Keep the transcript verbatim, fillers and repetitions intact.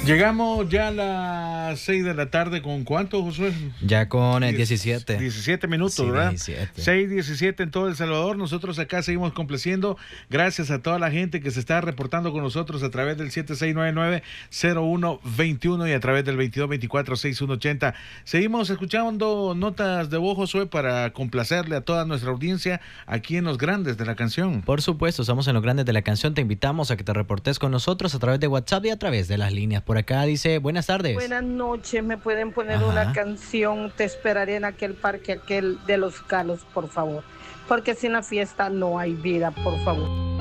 Llegamos ya a las seis de la tarde. ¿Con cuánto, Josué? Ya con el diecisiete. diecisiete minutos, sí, ¿verdad? diecisiete. seis diecisiete en todo El Salvador. Nosotros acá seguimos complaciendo. Gracias a toda la gente que se está reportando con nosotros a través del siete seis nueve nueve cero uno dos uno y a través del veintidós veinticuatro sesenta y uno ochenta. Seguimos escuchando notas de voz, Josué, para complacerle a toda nuestra audiencia aquí en Los Grandes de la Canción. Por supuesto, estamos en Los Grandes de la Canción. Te invitamos a que te reportes con nosotros a través de WhatsApp y a través de las líneas. Por acá dice, buenas tardes. Buenas noches, me pueden poner Ajá. una canción, Te esperaré en aquel parque, aquel de los Calos, por favor. Porque sin la fiesta no hay vida, por favor.